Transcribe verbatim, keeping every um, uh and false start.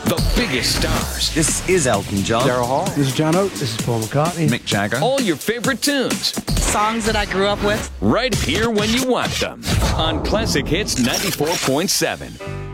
The biggest stars. This is Elton John. Daryl Hall. This is John Oates. This is Paul McCartney. Mick Jagger. All your favorite tunes. Songs that I grew up with. Right here when you want them. On Classic Hits ninety-four point seven.